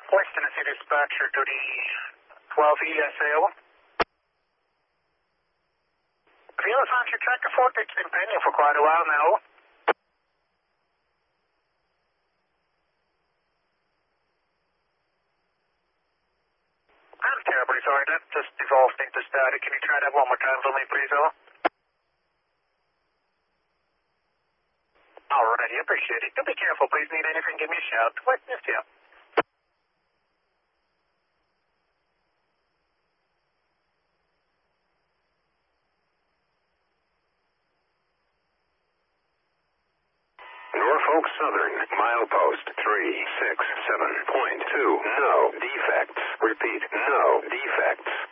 West Tennessee dispatcher to the 12 ESAO. Real Sancho Tracker 4, it's been pending for quite a while now. I'm terribly sorry, that just evolved into static. Can you try that one more time for me, please, Alrighty, appreciate it. Do be careful, please. Need anything, give me a shout. Witness you. Norfolk Southern, milepost 367.2. No defects. Repeat, no defects.